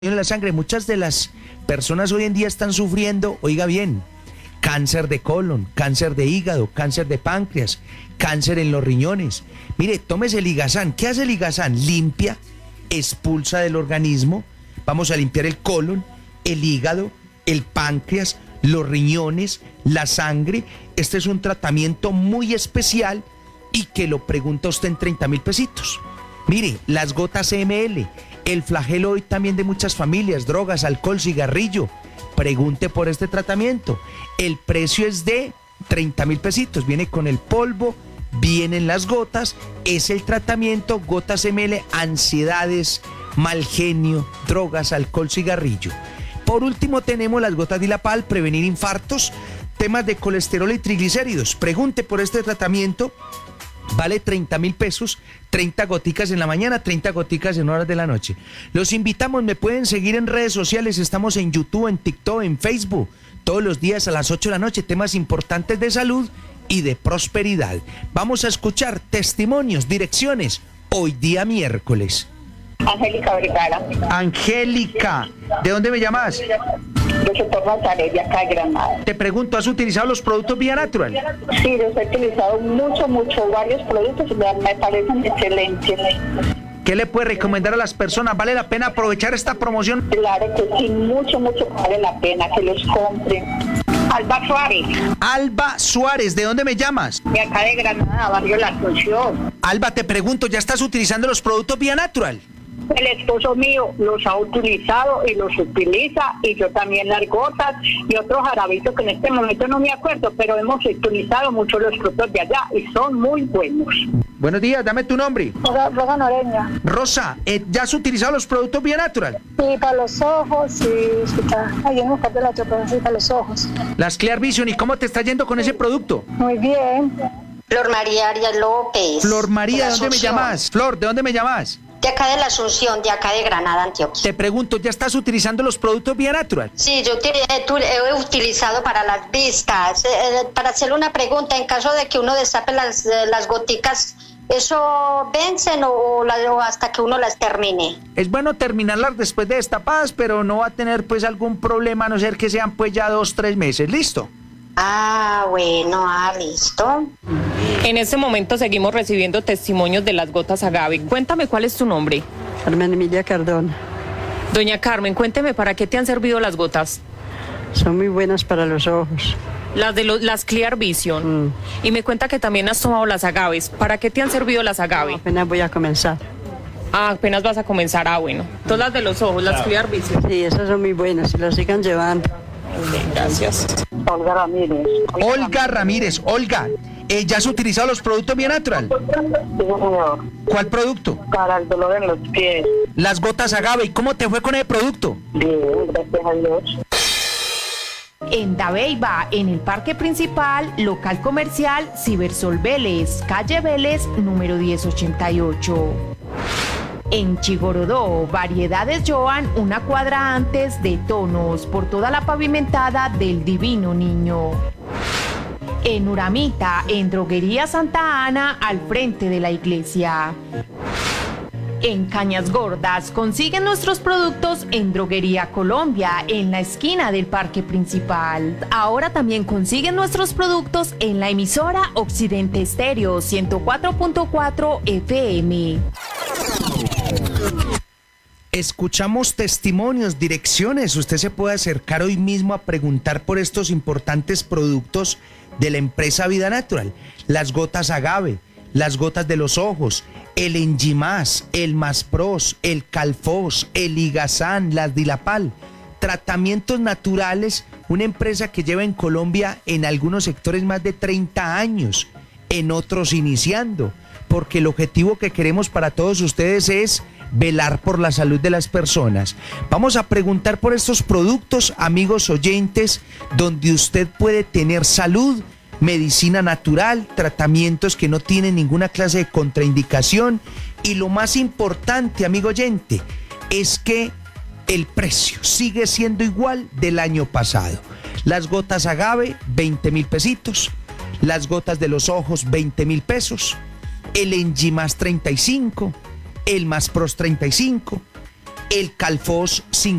en la sangre. Muchas de las personas hoy en día están sufriendo, oiga bien, cáncer de colon, cáncer de hígado, cáncer de páncreas, cáncer en los riñones. Mire, tómese el Ligazán. ¿Qué hace el Ligazán? Limpia, expulsa del organismo. Vamos a limpiar el colon, el hígado, el páncreas, los riñones, la sangre. Este es un tratamiento muy especial y que lo pregunta usted en 30,000 pesitos. Mire, las gotas ml, el flagelo hoy también de muchas familias, drogas, alcohol, cigarrillo. Pregunte por este tratamiento. El precio es de 30,000 pesitos. Viene con el polvo, vienen las gotas. Es el tratamiento gotas ml, ansiedades, mal genio, drogas, alcohol, cigarrillo. Por último tenemos las gotas Dilapal, prevenir infartos, temas de colesterol y triglicéridos. Pregunte por este tratamiento. Vale 30,000 pesos, 30 goticas en la mañana, 30 goticas en horas de la noche. Los invitamos, me pueden seguir en redes sociales, estamos en YouTube, en TikTok, en Facebook, todos los días a las 8 de la noche, temas importantes de salud y de prosperidad. Vamos a escuchar testimonios, direcciones, hoy día miércoles. Angélica Vergara. Angélica, ¿de dónde me llamas? De sector Nazaret, de acá de Granada. Te pregunto, ¿has utilizado los productos Vía Natural? Sí, los he utilizado mucho, varios productos y me parecen excelentes. ¿Qué le puede recomendar a las personas? ¿Vale la pena aprovechar esta promoción? Claro que sí, mucho vale la pena que los compren. Alba Suárez. Alba Suárez, ¿de dónde me llamas? De acá de Granada, barrio La Asunción. Alba, te pregunto, ¿ya estás utilizando los productos Vía Natural? El esposo mío los ha utilizado y los utiliza, y yo también las gotas y otros jarabitos que en este momento no me acuerdo, pero hemos utilizado mucho los frutos de allá y son muy buenos. Buenos días, dame tu nombre. Rosa Noreña. Rosa, ¿ya has utilizado los productos Vía Natural? Sí, para los ojos, sí, ahí en buscar de la chocolate, sí, para los ojos. Las Clear Vision, ¿y cómo te está yendo con ese producto? Muy bien. Flor María Arias López. Flor María, ¿de dónde me llamas? Flor, ¿de dónde me llamas? De acá de la Asunción, de acá de Granada, Antioquia. Te pregunto, ¿ya estás utilizando los productos Vía Natural? Sí, yo he utilizado para las vistas. Para hacerle una pregunta, en caso de que uno destape las goticas, ¿eso vencen o hasta que uno las termine? Es bueno terminarlas después de destapadas, pero no va a tener pues algún problema, a no ser que sean pues ya 2-3 meses. ¿Listo? Ah, bueno, listo. En este momento seguimos recibiendo testimonios de las gotas agave. Cuéntame, ¿cuál es tu nombre? Carmen Emilia Cardona. Doña Carmen, cuénteme, ¿para qué te han servido las gotas? Son muy buenas para los ojos. Las Clear Vision. Y me cuenta que también has tomado las agaves. ¿Para qué te han servido las agave? Apenas voy a comenzar. Apenas vas a comenzar. Bueno. Todas las de los ojos, las Clear Vision. Sí, esas son muy buenas, se las sigan llevando. Gracias. Olga Ramírez. Olga Ramírez, Olga, ¿ya has utilizado los productos Vía Natural? Sí, señor. ¿Cuál producto? Para el dolor en los pies. Las gotas agave. ¿Y cómo te fue con el producto? Bien, gracias a Dios. En Dabeiba, en el Parque Principal, local comercial Cibersol Vélez, calle Vélez, número 1088. En Chigorodó, Variedades Joan, una cuadra antes de Tonos, por toda la pavimentada del Divino Niño. En Uramita, en Droguería Santa Ana, al frente de la iglesia. En Cañas Gordas, consiguen nuestros productos en Droguería Colombia, en la esquina del Parque Principal. Ahora también consiguen nuestros productos en la emisora Occidente Estéreo 104.4 FM. Escuchamos testimonios, direcciones. Usted se puede acercar hoy mismo a preguntar por estos importantes productos de la empresa Vida Natural. Las gotas agave, las gotas de los ojos, el Engimás, el Maspros, el Calfos, el Ligazán, las Dilapal. Tratamientos naturales, una empresa que lleva en Colombia en algunos sectores más de 30 años, en otros iniciando, porque el objetivo que queremos para todos ustedes es velar por la salud de las personas. Vamos a preguntar por estos productos, amigos oyentes, donde usted puede tener salud, medicina natural, tratamientos que no tienen ninguna clase de contraindicación, y lo más importante, amigo oyente, es que el precio sigue siendo igual del año pasado. Las gotas agave, 20,000 pesitos, las gotas de los ojos, 20,000 pesos, el Engimás 35, el Maspros 35, el Calfos